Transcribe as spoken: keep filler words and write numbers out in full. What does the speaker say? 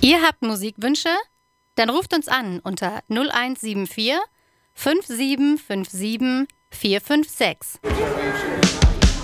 Ihr habt Musikwünsche? Dann ruft uns an unter null eins sieben vier fünf sieben fünf sieben vier fünf sechs.